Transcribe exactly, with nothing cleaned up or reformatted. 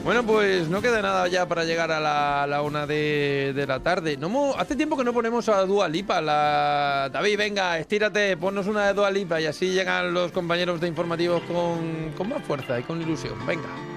Bueno, pues no queda nada ya para llegar a la, la una de, de la tarde. No hemos- hace tiempo que no ponemos a Dua Lipa. La... David, venga, estírate, ponnos una de Dua Lipa y así llegan los compañeros de informativos con, con más fuerza y con ilusión. Venga.